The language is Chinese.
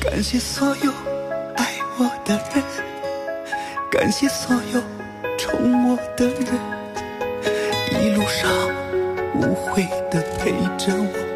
感谢所有爱我的人，感谢所有宠我的人，一路上无悔地陪着我。